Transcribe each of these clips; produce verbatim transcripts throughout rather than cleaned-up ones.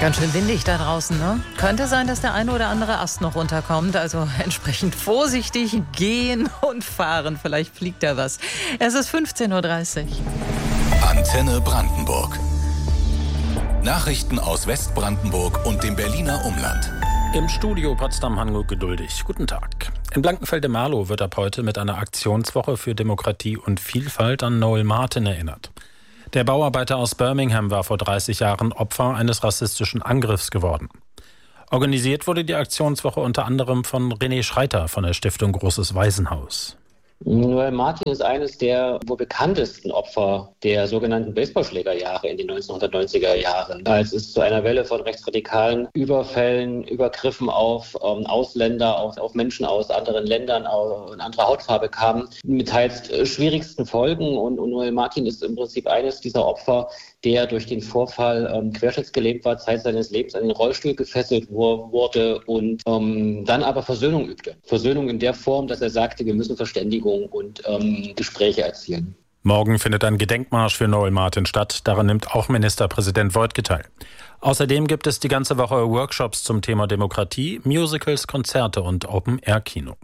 Ganz schön windig da draußen, ne? Könnte sein, dass der eine oder andere Ast noch runterkommt. Also entsprechend vorsichtig gehen und fahren. Vielleicht fliegt da was. Es ist fünfzehn Uhr dreißig. Antenne Brandenburg. Nachrichten aus Westbrandenburg und dem Berliner Umland. Im Studio Potsdam-Hango geduldig. Guten Tag. In Blankenfelde-Marlow wird ab heute mit einer Aktionswoche für Demokratie und Vielfalt an Noel Martin erinnert. Der Bauarbeiter aus Birmingham war vor dreißig Jahren Opfer eines rassistischen Angriffs geworden. Organisiert wurde die Aktionswoche unter anderem von René Schreiter von der Stiftung Großes Waisenhaus. Noel Martin ist eines der wohl bekanntesten Opfer der sogenannten Baseballschlägerjahre in den neunzehnhundertneunziger Jahren, als es zu einer Welle von rechtsradikalen Überfällen, Übergriffen auf ähm, Ausländer, auf, auf Menschen aus anderen Ländern und anderer Hautfarbe kam, mit teils äh, schwierigsten Folgen. Und, und Noel Martin ist im Prinzip eines dieser Opfer, der durch den Vorfall ähm, querschnittsgelähmt war, Zeit seines Lebens an den Rollstuhl gefesselt wo, wurde und ähm, dann aber Versöhnung übte. Versöhnung in der Form, dass er sagte, wir müssen Verständigung und ähm, Gespräche erzielen. Morgen findet ein Gedenkmarsch für Noel Martin statt. Daran nimmt auch Ministerpräsident Woidke teil. Außerdem gibt es die ganze Woche Workshops zum Thema Demokratie, Musicals, Konzerte und Open-Air-Kino.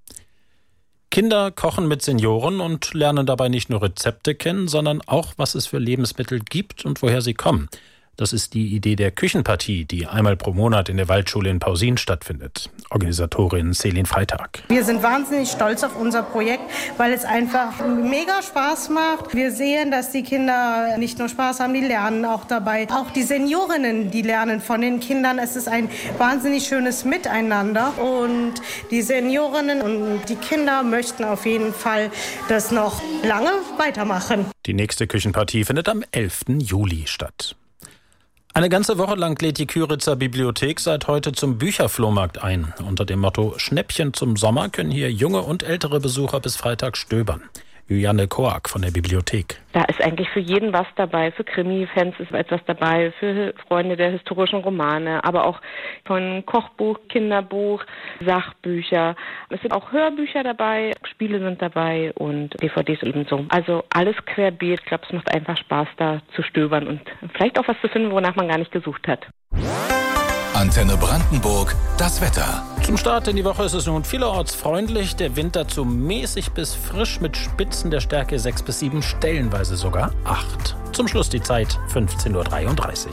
Kinder kochen mit Senioren und lernen dabei nicht nur Rezepte kennen, sondern auch, was es für Lebensmittel gibt und woher sie kommen. Das ist die Idee der Küchenpartie, die einmal pro Monat in der Waldschule in Pausin stattfindet. Organisatorin Selin Freitag. Wir sind wahnsinnig stolz auf unser Projekt, weil es einfach mega Spaß macht. Wir sehen, dass die Kinder nicht nur Spaß haben, die lernen auch dabei. Auch die Seniorinnen, die lernen von den Kindern. Es ist ein wahnsinnig schönes Miteinander. Und die Seniorinnen und die Kinder möchten auf jeden Fall das noch lange weitermachen. Die nächste Küchenpartie findet am elften Juli statt. Eine ganze Woche lang lädt die Kyritzer Bibliothek seit heute zum Bücherflohmarkt ein. Unter dem Motto Schnäppchen zum Sommer können hier junge und ältere Besucher bis Freitag stöbern. Juliane Koak von der Bibliothek. Da ist eigentlich für jeden was dabei. Für Krimi-Fans ist etwas dabei, für Freunde der historischen Romane, aber auch von Kochbuch, Kinderbuch, Sachbücher. Es sind auch Hörbücher dabei, Spiele sind dabei und D V Ds ebenso. Also alles querbeet. Ich glaube, es macht einfach Spaß, da zu stöbern und vielleicht auch was zu finden, wonach man gar nicht gesucht hat. Antenne Brandenburg, das Wetter. Zum Start in die Woche ist es nun vielerorts freundlich. Der Wind dazu mäßig bis frisch mit Spitzen der Stärke sechs bis sieben, stellenweise sogar acht. Zum Schluss die Zeit fünfzehn Uhr dreiunddreißig.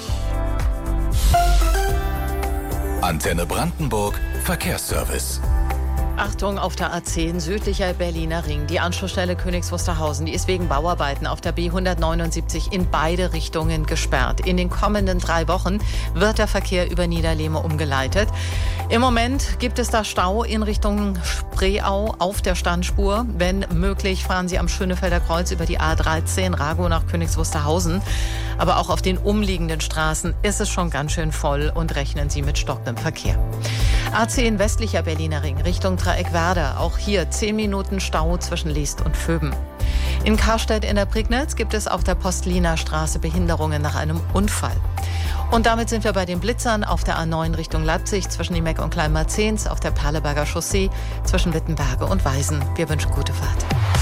Antenne Brandenburg, Verkehrsservice. Achtung auf der A zehn, südlicher Berliner Ring. Die Anschlussstelle Königs Wusterhausen, die ist wegen Bauarbeiten auf der B hundertneunundsiebzig in beide Richtungen gesperrt. In den kommenden drei Wochen wird der Verkehr über Niederlehme umgeleitet. Im Moment gibt es da Stau in Richtung Spreeau auf der Standspur. Wenn möglich, fahren Sie am Schönefelder Kreuz über die A dreizehn, Ragow nach Königs Wusterhausen. Aber auch auf den umliegenden Straßen ist es schon ganz schön voll und rechnen Sie mit stockendem Verkehr. A zehn, westlicher Berliner Ring, Richtung Dreieckwerder. Auch hier zehn Minuten Stau zwischen Liest und Vöben. In Karstedt in der Prignitz gibt es auf der Postliner Straße Behinderungen nach einem Unfall. Und damit sind wir bei den Blitzern auf der A neun Richtung Leipzig zwischen Niemeck und Kleinmarzens, auf der Perleberger Chaussee zwischen Wittenberge und Weisen. Wir wünschen gute Fahrt.